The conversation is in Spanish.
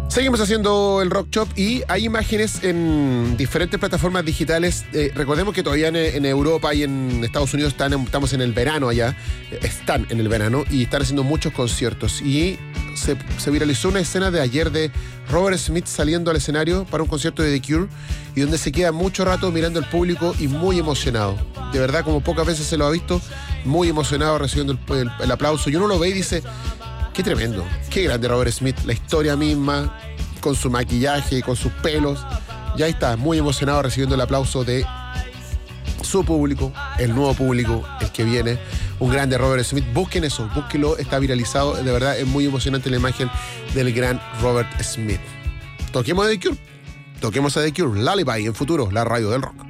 Seguimos haciendo el Rock Shop y hay imágenes en diferentes plataformas digitales. Recordemos que todavía en Europa y en Estados Unidos estamos en el verano allá. Están en el verano y están haciendo muchos conciertos. Y se viralizó una escena de ayer de Robert Smith saliendo al escenario para un concierto de The Cure y donde se queda mucho rato mirando al público y muy emocionado. De verdad, como pocas veces se lo ha visto, muy emocionado recibiendo el aplauso. Y uno lo ve y dice... Qué tremendo, qué grande Robert Smith, la historia misma, con su maquillaje, con sus pelos. Ya está, muy emocionado recibiendo el aplauso de su público, el nuevo público, el que viene. Un grande Robert Smith, busquen eso, búsquenlo, está viralizado. De verdad es muy emocionante la imagen del gran Robert Smith. Toquemos a The Cure, toquemos a The Cure, Lullaby en Futuro, la radio del rock.